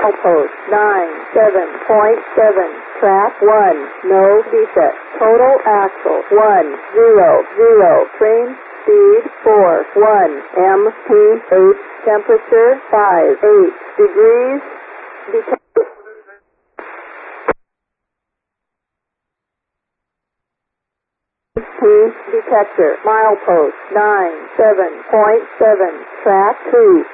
Milepost 97.7. Track 1. No defect. Total axle 100. Train speed 41 mph. Temperature 58 degrees. Detector. Milepost 97.7. Track 2.